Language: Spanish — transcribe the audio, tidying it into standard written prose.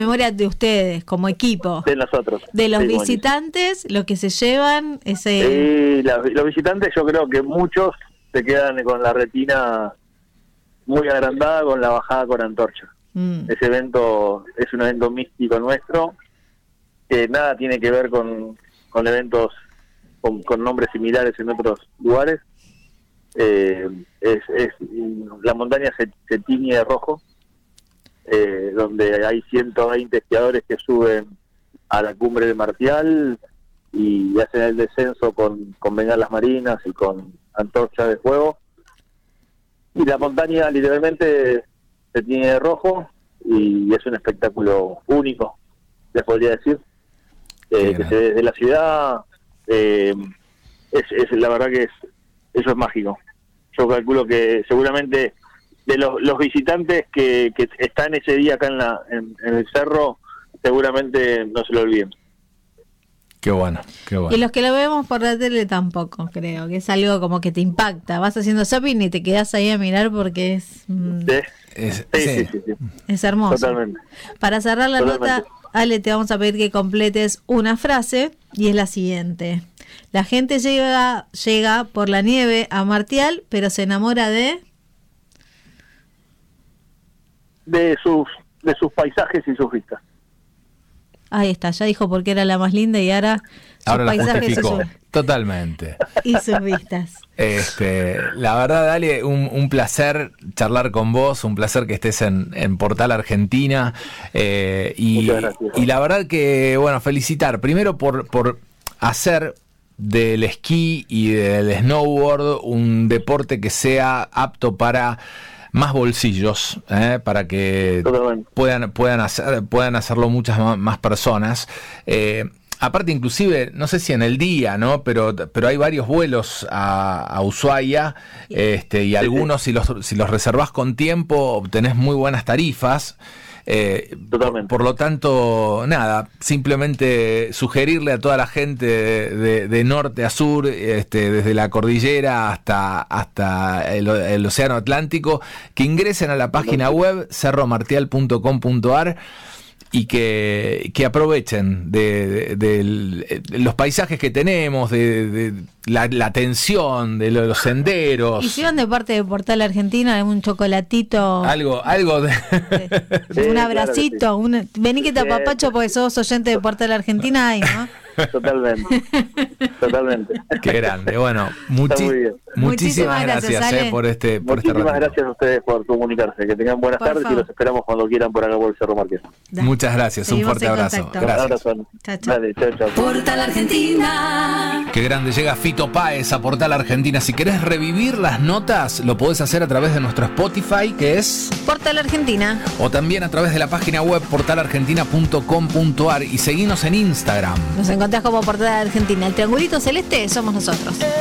memoria de ustedes como equipo. De nosotros. De los Sí, visitantes, lo que se llevan, los visitantes yo creo que muchos se quedan con la retina muy agrandada con la bajada con antorcha. Ese evento es un evento místico nuestro, que nada tiene que ver con eventos con nombres similares en otros lugares. La montaña se tiñe de rojo, donde hay 120 esquiadores que suben a la cumbre de Martial y hacen el descenso con bengalas marinas y con antorchas de fuego, y la montaña literalmente se tiñe de rojo y es un espectáculo único, les podría decir, que se ve desde la ciudad. La verdad que eso es mágico. Yo calculo que seguramente de los visitantes que están ese día acá en el cerro, seguramente no se lo olviden. Qué bueno. Y los que lo vemos por la tele tampoco, creo, que es algo como que te impacta. Vas haciendo shopping y te quedás ahí a mirar porque es hermoso. Totalmente. Para cerrar la nota, Ale, te vamos a pedir que completes una frase y es la siguiente. La gente llega por la nieve a Martial, pero se enamora de sus paisajes y sus vistas. Ahí está, ya dijo porque era la más linda y ahora la justificó. Totalmente. Y sus vistas. La verdad, Dale, un placer charlar con vos, un placer que estés en Portal Argentina. Y la verdad que, bueno, felicitar primero por hacer del esquí y del snowboard un deporte que sea apto para más bolsillos, para que puedan hacerlo muchas más personas. Aparte, inclusive, no sé si en el día, ¿no? Pero hay varios vuelos a Ushuaia, y algunos, si los reservás con tiempo, obtenés muy buenas tarifas. Por lo tanto, nada, simplemente sugerirle a toda la gente de norte a sur, desde la cordillera hasta el océano Atlántico, que ingresen a la página web cerromartial.com.ar y que aprovechen de los paisajes que tenemos, de la atención, de los senderos. Y si van de parte de Portal Argentina, un chocolatito, algo de un abracito, claro, vení que te apapacho porque sos oyente de Portal Argentina, ahí, ¿no? Totalmente. Qué grande. Bueno, muchísimas gracias por muchísimas gracias a ustedes por comunicarse. Que tengan buenas tardes y los esperamos cuando quieran por acá por el Cerro Martial. Muchas gracias. Seguimos, un fuerte abrazo. Gracias. Chao. Dale, chao. Portal Argentina. Qué grande, llega Fito Páez a Portal Argentina. Si querés revivir las notas, lo podés hacer a través de nuestro Spotify, que es Portal Argentina, o también a través de la página web portalargentina.com.ar, y seguinos en Instagram. nos encontrás como Portal Argentina. El triangulito celeste somos nosotros.